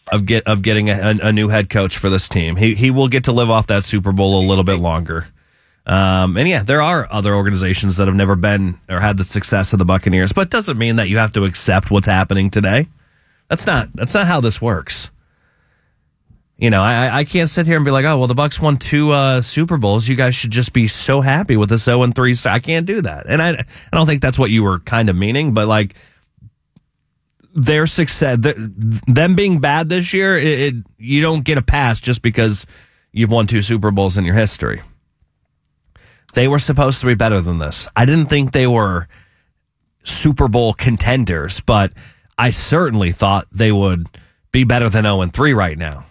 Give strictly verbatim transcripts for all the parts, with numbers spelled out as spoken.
of get of getting a, a new head coach for this team. He he will get to live off that Super Bowl a little bit longer. Um, and yeah, there are other organizations that have never been or had the success of the Buccaneers, but it doesn't mean that you have to accept what's happening today. That's not that's not how this works. You know, I I can't sit here and be like, oh well, the Bucs won two uh, Super Bowls. You guys should just be so happy with this oh and three. I can't do that, and I I don't think that's what you were kind of meaning, but like their success, them being bad this year, it, it you don't get a pass just because you've won two Super Bowls in your history. They were supposed to be better than this. I didn't think they were Super Bowl contenders, but I certainly thought they would be better than oh and three right now.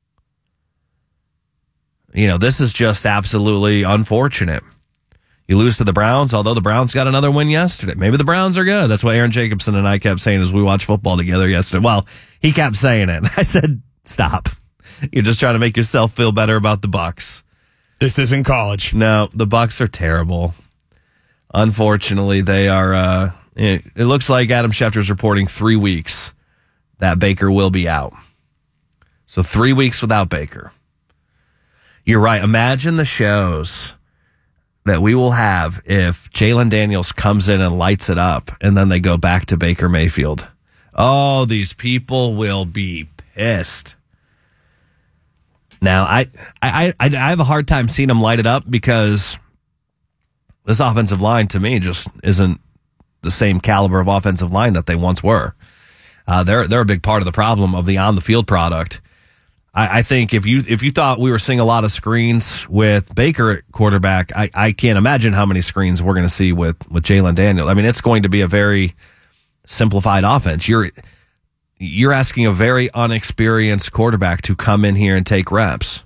You know, this is just absolutely unfortunate. You lose to the Browns, although the Browns got another win yesterday. Maybe the Browns are good. That's what Aaron Jacobson and I kept saying as we watched football together yesterday. Well, he kept saying it. I said, stop. You're just trying to make yourself feel better about the Bucs. This isn't college. No, the Bucs are terrible. Unfortunately, they are. Uh, it, it looks like Adam Schefter's reporting three weeks that Baker will be out. So three weeks without Baker. You're right. Imagine the shows that we will have if Jalen Daniels comes in and lights it up, and then they go back to Baker Mayfield. Oh, these people will be pissed. Now, I, I I I have a hard time seeing them light it up because this offensive line, to me, just isn't the same caliber of offensive line that they once were. Uh, they're they're a big part of the problem of the on-the-field product. I, I think if you if you thought we were seeing a lot of screens with Baker at quarterback, I, I can't imagine how many screens we're going to see with, with Jalen Daniels. I mean, it's going to be a very simplified offense. You're You're asking a very unexperienced quarterback to come in here and take reps.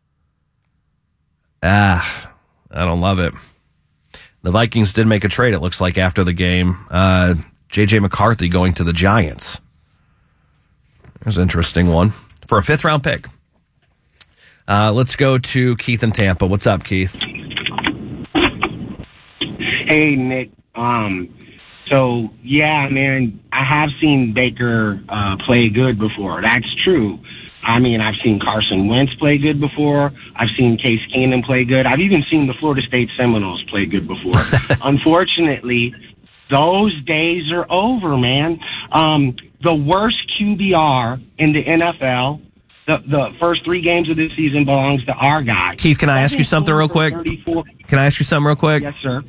Ah, I don't love it. The Vikings did make a trade, it looks like, after the game. Uh, J J McCarthy going to the Giants. There's an interesting one. For a fifth-round pick. Uh, let's go to Keith in Tampa. What's up, Keith? Hey, Nick. Um... So, yeah, man, I have seen Baker uh, play good before. That's true. I mean, I've seen Carson Wentz play good before. I've seen Case Keenum play good. I've even seen the Florida State Seminoles play good before. Unfortunately, those days are over, man. Um, the worst Q B R in the N F L, the, the first three games of this season belongs to our guy. Keith, can I ask you something real quick? Can I ask you something real quick? Yes, sir.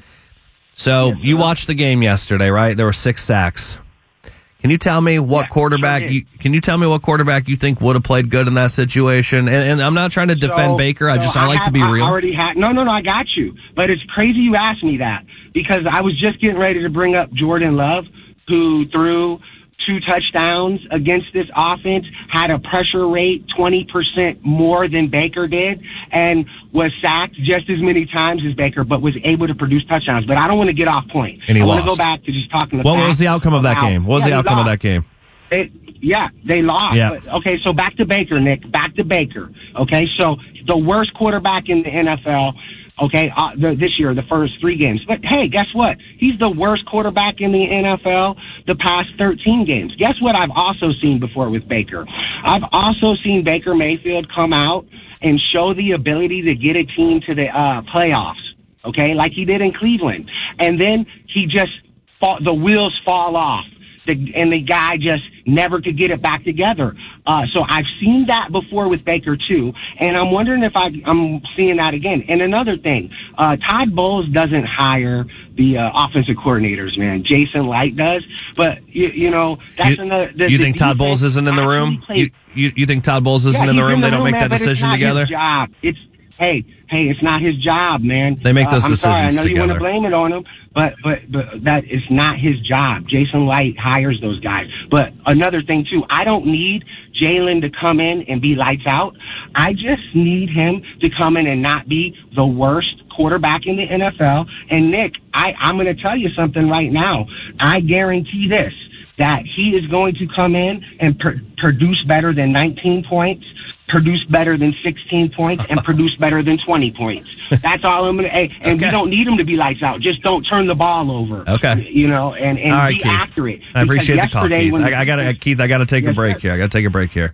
So yes, you watched the game yesterday, right? There were six sacks. Can you tell me what yeah, quarterback sure you can you tell me what quarterback you think would have played good in that situation? And, and I'm not trying to defend so, Baker. I so just I, I like have, to be I real. Already had, no, no, no. I got you. But it's crazy you asked me that because I was just getting ready to bring up Jordan Love, who threw two touchdowns against this offense, had a pressure rate twenty percent more than Baker did, and was sacked just as many times as Baker, but was able to produce touchdowns. But I don't want to get off point. And he I lost. want to go back to just talking about What was the outcome of that game? What was yeah, the outcome of that game? It, yeah, they lost. Yeah. But, okay, so back to Baker, Nick. Back to Baker. Okay, so the worst quarterback in the N F L, okay, uh, the, this year, the first three games. But, hey, guess what? He's the worst quarterback in the N F L the past thirteen games. Guess what I've also seen before with Baker? I've also seen Baker Mayfield come out and show the ability to get a team to the uh, playoffs, okay, like he did in Cleveland. And then he just, fall, the wheels fall off. The, and the guy just never could get it back together. Uh, so I've seen that before with Baker too, and I'm wondering if I, I'm seeing that again. And another thing, uh, Todd Bowles doesn't hire the uh, offensive coordinators, man. Jason Light does, but you, you know that's you, another. The, you the think Todd Bowles isn't in the room? You, you you think Todd Bowles isn't yeah, in the room? In the they don't room, make man, that decision it's not together. His job. It's hey. Hey, it's not his job, man. They make those uh, I'm decisions sorry, I know together. you want to blame it on him, but but but that is not his job. Jason Light hires those guys. But another thing too, I don't need Jalen to come in and be lights out. I just need him to come in and not be the worst quarterback in the N F L. And Nick, I, I'm going to tell you something right now. I guarantee this, that he is going to come in and pr- produce better than nineteen points, produce better than sixteen points, and produce better than twenty points. That's all I'm going to, hey, and okay. we don't need him to be lights out. Just don't turn the ball over. Okay. You know, and, and right, be Keith. accurate. I appreciate the Because call, yesterday Keith. when- I, I got to, Keith, I got to take Yes, a break sir. here. I got to take a break here.